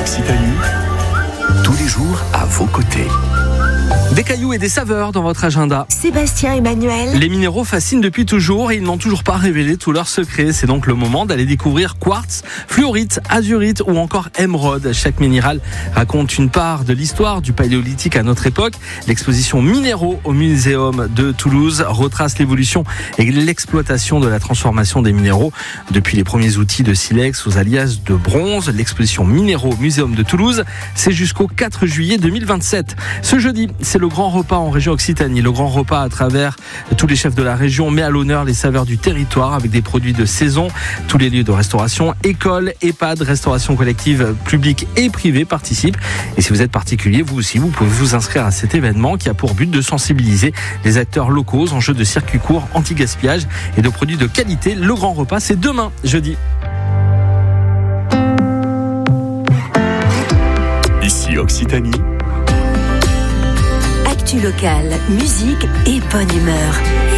Occitanie, tous les jours à vos côtés. Des cailloux et des saveurs dans votre agenda. Sébastien Emmanuel. Les minéraux fascinent depuis toujours et ils n'ont toujours pas révélé tous leurs secrets. C'est donc le moment d'aller découvrir quartz, fluorite, azurite ou encore émeraude. Chaque minéral raconte une part de l'histoire du paléolithique à notre époque. L'exposition Minéraux au Muséum de Toulouse retrace l'évolution et l'exploitation de la transformation des minéraux depuis les premiers outils de silex aux alliages de bronze. L'exposition Minéraux au Muséum de Toulouse, c'est jusqu'au 4 juillet 2027. Ce jeudi, c'est le grand repas en région Occitanie. Le grand repas à travers tous les chefs de la région met à l'honneur les saveurs du territoire avec des produits de saison. Tous les lieux de restauration, écoles, EHPAD, restauration collective publique et privée participent. Et si vous êtes particulier, vous aussi, vous pouvez vous inscrire à cet événement qui a pour but de sensibiliser les acteurs locaux aux enjeux de circuits courts, anti-gaspillage et de produits de qualité. Le grand repas, c'est demain, jeudi. Ici Occitanie. Actu locale, musique et bonne humeur.